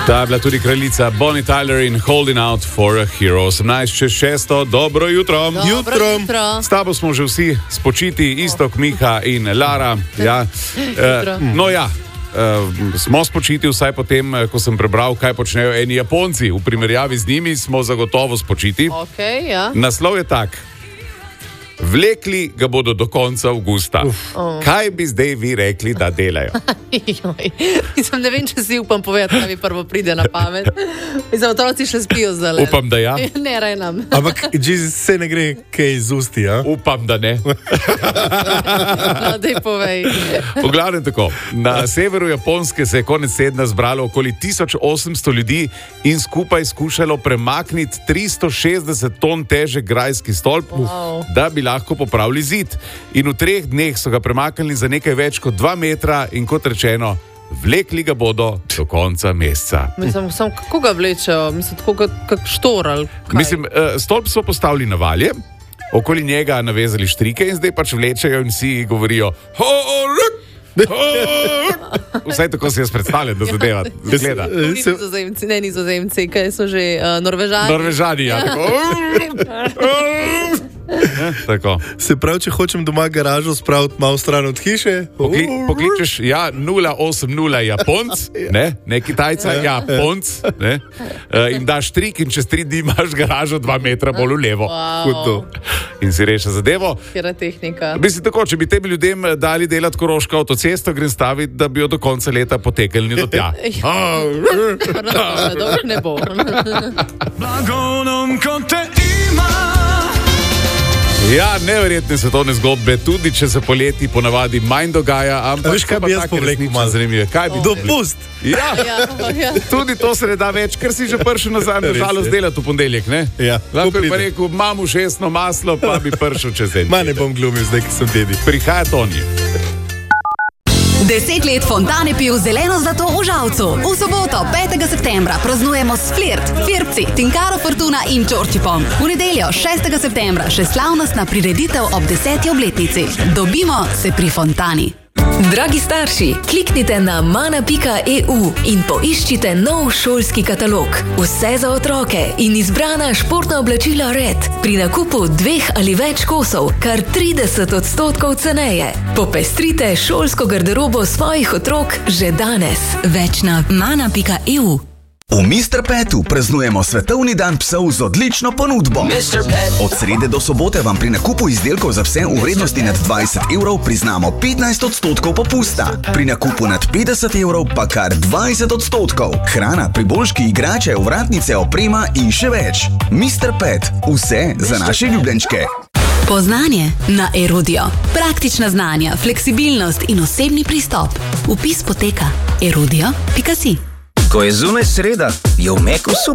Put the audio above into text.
Ta je bila tudi kraljica Bonnie Tyler in Holding Out for a Hero. 18:06. Dobro jutro. Jutro. S tabo smo že vsi spočiti, Istok, Miha in Lara. Ja. Smo spočiti vsaj potem, ko sem prebral, kaj počnejo eni Japonci. V primerjavi z njimi smo zagotovo spočiti. Okay, ja. Naslov je tak. Vlekli ga bodo do konca avgusta. Kaj bi zdaj vi rekli, da delajo? Ne vem, če si upam povedati, kaj mi prvo pride na pamet. Otroci še spijo zdaj. Upam, da ja. Ne, rajnam. Ampak se ne gre kaj iz usti, ja? Upam, da ne. No, daj povej. V glavnem tako. Na severu Japonske se je konec tedna zbralo okoli 1800 ljudi in skupaj skušalo premakniti 360 ton težek grajski stolp, da bi lahko popravili zid. In v 3 dneh so ga premaknili za nekaj več kot 2 metra in kot rečeno, vlekli ga bodo do konca meseca. Mislim, kako ga vlečejo? Mislim, tako kak štor ali kaj? Mislim, stolp so postavili na valje, okoli njega navezali štrike in zdaj pač vlečejo in vsi govorijo vsaj tako si jaz predstavljam, da zadeva zgleda. Nizozemci, kaj so že Norvežani. Norvežani, ja, tako. Tako. Se pravi, če hočem doma garažo spraviti malo stran od hiše, pokličeš 080 Japonc, ne Kitajca, Japonc, in daš trik in čez 3 dni imaš garažo 2 metra bolj v levo. In si reša zadevo. Kjera tehnika. Mislim tako, če bi tem ljudem dali delati koroško avtocesto, grem staviti, da bi jo do konca leta potekelni do tja. Ne bo. Ja, neverjetne svetovne zgodbe, tudi če se poleti ponavadi manj dogaja, ampak veš, kaj bi jaz povlekel malo zanimivo. Kaj bi dopust? Ja. Tudi to se ne da več, ker si že prišel nazaj, na žalost delati v ponedeljek, ne? Ja. Lahko bi pa rekel, imam ušesno maslo, pa bi prišel čez en. Ma ne bom glumil zdaj, ki sem dedi. Prihaja Toni. 10 let Fontane pil zeleno zlato v Žalcu. V soboto, 5. septembra, praznujemo s Flirt, Firpci, Tinkaro Fortuna in Čorčipom. V nedeljo, 6. septembra, še slavnostna prireditev ob 10. obletnici. Dobimo se pri Fontani. Dragi starši, kliknite na mana.eu in poiščite nov šolski katalog. Vse za otroke in izbrana športna oblačila Red. Pri nakupu 2 ali več kosov kar 30% ceneje. Popestrite šolsko garderobo svojih otrok že danes. Več na mana.eu. V Mr. Petu praznujemo svetovni dan psov z odlično ponudbo. Od srede do sobote vam pri nakupu izdelkov za pse v vrednosti nad 20 evrov priznamo 15% popusta. Pri nakupu nad 50 evrov pa kar 20%. Hrana, priboljški, igrače, ovratnice, oprema in še več. Mr. Pet. Vse za naše ljubljenčke. Poznanje na Erudio. Praktična znanja, fleksibilnost in osebni pristop. Vpis poteka erudio.si. Ko je zunaj sreda, je v Meku super.